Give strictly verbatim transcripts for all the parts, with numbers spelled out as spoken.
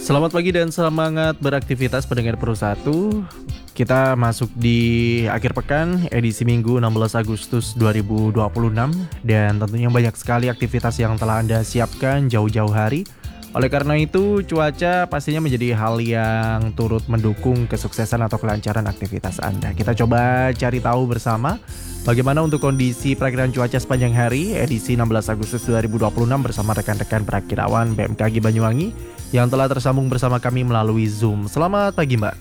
Selamat pagi dan semangat beraktivitas pendengar Pro satu. Kita masuk di akhir pekan edisi Minggu enam belas Agustus dua ribu dua puluh enam dan tentunya banyak sekali aktivitas yang telah Anda siapkan jauh-jauh hari. Oleh karena itu, cuaca pastinya menjadi hal yang turut mendukung kesuksesan atau kelancaran aktivitas Anda. Kita coba cari tahu bersama bagaimana untuk kondisi perakiraan cuaca sepanjang hari edisi enam belas Agustus dua ribu dua puluh enam bersama rekan-rekan perakirawan B M K G Banyuwangi yang telah tersambung bersama kami melalui Zoom. Selamat pagi, Mbak.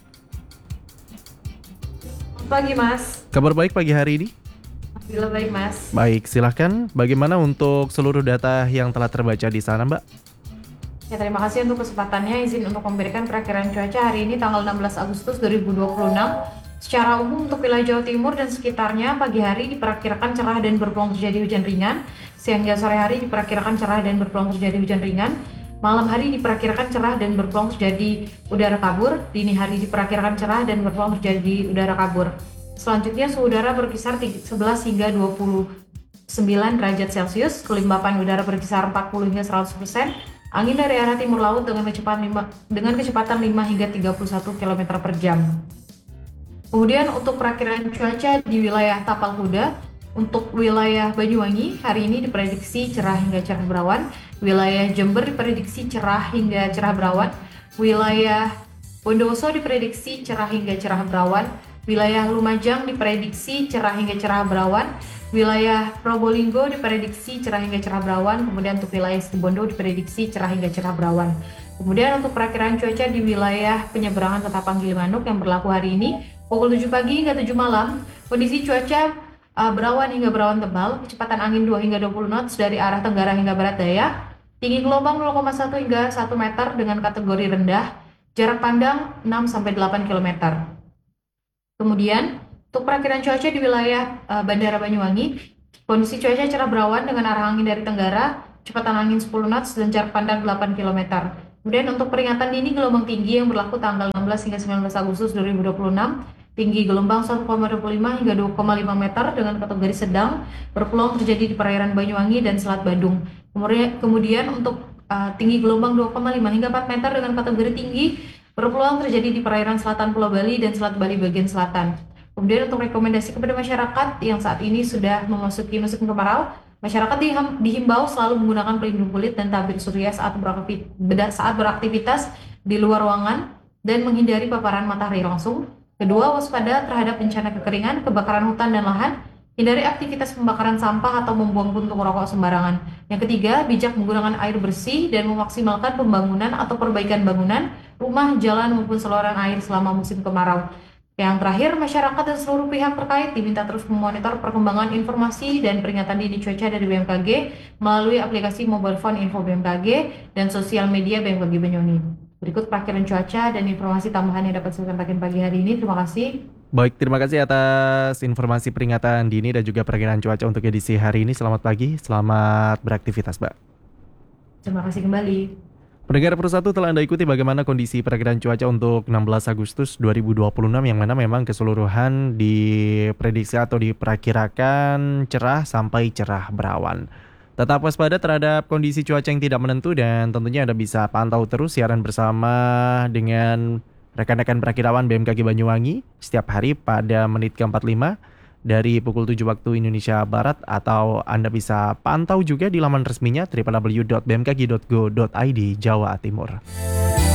Selamat pagi, Mas. Kabar baik pagi hari ini? Alhamdulillah baik, Mas. Baik, silahkan. Bagaimana untuk seluruh data yang telah terbaca di sana, Mbak? Ya, terima kasih untuk kesempatannya. Izin untuk memberikan perakiraan cuaca hari ini tanggal enam belas Agustus dua ribu dua puluh enam. Secara umum untuk wilayah Jawa Timur dan sekitarnya pagi hari diperkirakan cerah dan berpeluang terjadi hujan ringan. Siang hingga sore hari diperkirakan cerah dan berpeluang terjadi hujan ringan. Malam hari diperkirakan cerah dan berpeluang terjadi udara kabur. Dini hari diperkirakan cerah dan berpeluang terjadi udara kabur. Selanjutnya suhu udara berkisar sebelas hingga dua puluh sembilan derajat Celcius. Kelembapan udara berkisar empat puluh hingga seratus persen. Angin dari arah timur laut dengan kecepatan lima, dengan kecepatan lima hingga tiga puluh satu kilometer per jam. Kemudian untuk perakiraan cuaca di wilayah Tapal Kuda, untuk wilayah Banyuwangi hari ini diprediksi cerah hingga cerah berawan. Wilayah Jember diprediksi cerah hingga cerah berawan. Wilayah Bondowoso diprediksi cerah hingga cerah berawan. Wilayah Lumajang diprediksi cerah hingga cerah berawan. Wilayah Probolinggo diprediksi cerah hingga cerah berawan. Kemudian untuk wilayah Situbondo diprediksi cerah hingga cerah berawan. Kemudian untuk perakiraan cuaca di wilayah penyeberangan Ketapang Gilimanuk yang berlaku hari ini pukul tujuh pagi hingga tujuh malam, kondisi cuaca uh, berawan hingga berawan tebal, kecepatan angin dua hingga dua puluh knots dari arah tenggara hingga barat daya, tinggi gelombang nol koma satu hingga satu meter dengan kategori rendah, jarak pandang enam sampai delapan kilometer. Kemudian untuk perakiraan cuaca di wilayah uh, Bandara Banyuwangi, kondisi cuaca cerah berawan dengan arah angin dari tenggara, kecepatan angin sepuluh knots dan jarak pandang delapan kilometer. Kemudian untuk peringatan dini gelombang tinggi yang berlaku tanggal enam belas hingga sembilan belas Agustus dua ribu dua puluh enam, tinggi gelombang satu koma dua puluh lima hingga dua koma lima meter dengan kategori sedang, berpeluang terjadi di perairan Banyuwangi dan Selat Badung. Kemudian, kemudian untuk uh, tinggi gelombang dua koma lima hingga empat meter dengan kategori tinggi, berpeluang terjadi di perairan selatan Pulau Bali dan Selat Bali bagian selatan. Kemudian untuk rekomendasi kepada masyarakat yang saat ini sudah memasuki musim kemarau, masyarakat dihimbau selalu menggunakan pelindung kulit dan tabir surya saat beraktivitas di luar ruangan dan menghindari paparan matahari langsung. Kedua, waspada terhadap bencana kekeringan, kebakaran hutan dan lahan. Hindari aktivitas pembakaran sampah atau membuang puntung rokok sembarangan. Yang ketiga, bijak menggunakan air bersih dan memaksimalkan pembangunan atau perbaikan bangunan, rumah, jalan maupun saluran air selama musim kemarau. Yang terakhir, masyarakat dan seluruh pihak terkait diminta terus memonitor perkembangan informasi dan peringatan dini cuaca dari B M K G melalui aplikasi mobile phone info B M K G dan sosial media B M K G Banyuwangi. Berikut perakiraan cuaca dan informasi tambahan yang dapat saya sampaikan pagi hari ini. Terima kasih. Baik, terima kasih atas informasi peringatan dini dan juga perakiraan cuaca untuk edisi hari ini. Selamat pagi, selamat beraktivitas, Mbak. Terima kasih kembali. Pendengar Pro satu, telah Anda ikuti bagaimana kondisi perakiraan cuaca untuk enam belas Agustus dua ribu dua puluh enam yang mana memang keseluruhan diprediksi atau diperkirakan cerah sampai cerah berawan. Tetap waspada terhadap kondisi cuaca yang tidak menentu dan tentunya Anda bisa pantau terus siaran bersama dengan rekan-rekan perakirawan B M K G Banyuwangi setiap hari pada menit ke empat puluh lima dari pukul tujuh waktu Indonesia Barat, atau Anda bisa pantau juga di laman resminya w w w dot b m k g dot go dot i d Jawa Timur.